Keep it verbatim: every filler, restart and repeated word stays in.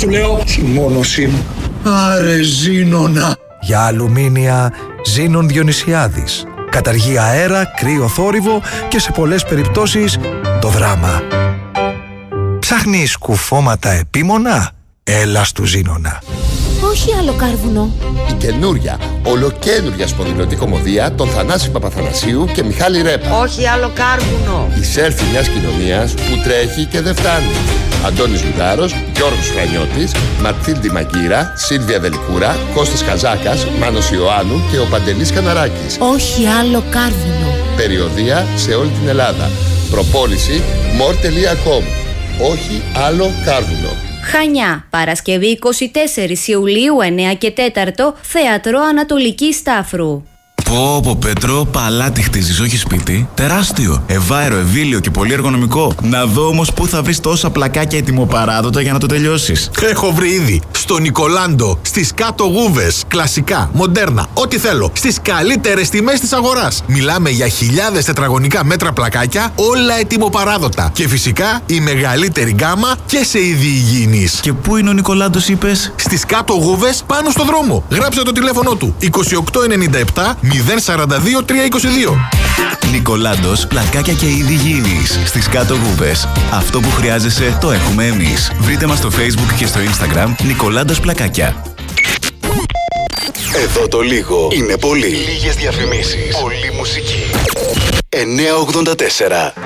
σου λέω, θυμώνωσή μου. Άρε Ζήνονα. Για αλουμίνια Ζήνων Διονυσιάδης. Καταργεί αέρα, κρύο θόρυβο και σε πολλές περιπτώσεις το δράμα. Ψάχνεις κουφώματα επίμονα? Έλα στου Ζήνονα. Όχι άλλο κάρβουνο. Η καινούρια, ολοκαίνουρια σπονδυλωτή κομμωδία των Θανάση Παπαθανασίου και Μιχάλη Ρέπα. Όχι άλλο κάρβουνο. Η σέλφη μιας κοινωνίας που τρέχει και δεν φτάνει. Αντώνης Λουδάρος, Γιώργος Χρανιώτης, Ματθίλντι Μαγκύρα, Σίλβια Δελικούρα, Κώστας Καζάκας, Μάνος Ιωάννου και ο Παντελής Καναράκης. Όχι άλλο κάρβουνο. Περιοδεία σε όλη την Ελλάδα. Προπόληση more τελεία com. Όχι άλλο κάρβουνο. Χανιά, Παρασκευή εικοστή τέταρτη Ιουλίου εννέα και τέταρτο, Θέατρο Ανατολική Στάφρου. Πω πω Πέτρο, παλάτι χτίζεις, όχι σπίτι. Τεράστιο, ευάερο, ευήλιο και πολύ εργονομικό. Να δω όμως πού θα βρεις τόσα πλακάκια ετοιμοπαράδοτα για να το τελειώσεις. Έχω βρει ήδη. Στο Νικολάντο, στις κάτω γούβες. Κλασικά, μοντέρνα, ό,τι θέλω. Στις καλύτερες τιμές της αγοράς. Μιλάμε για χιλιάδες τετραγωνικά μέτρα πλακάκια, όλα ετοιμοπαράδοτα. Και φυσικά η μεγαλύτερη γκάμα και σε είδη υγιεινής. Και πού είναι ο Νικολάντος, είπες? Στις κάτω γούβες, πάνω στο δρόμο. Γράψε το τηλέφωνο του. είκοσι οκτώ ενενήντα επτά μηδέν σαράντα δύο τριακόσια είκοσι δύο. Νικολάντος, πλακάκια και είδη υγιεινής. Στις κάτω γούβες. Αυτό που χρειάζεσαι το έχουμε εμείς. Βρείτε μας στο Facebook και στο Instagram Νικολάντος Πλακάκια. Εδώ το λίγο είναι πολύ. Λίγες διαφημίσεις. Πολύ μουσική. εννιακόσια ογδόντα τέσσερα